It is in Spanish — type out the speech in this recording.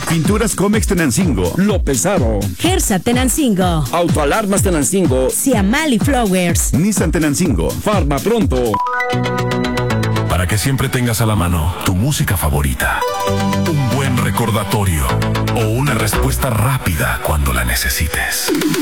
Pinturas Comex Tenancingo. Lo Pesaro. Gersa Tenancingo. Autoalarmas Tenancingo. Siamali Flowers. Nissan Tenancingo. Farma Pronto. Para que siempre tengas a la mano tu música favorita, un buen recordatorio o una respuesta rápida cuando la necesites.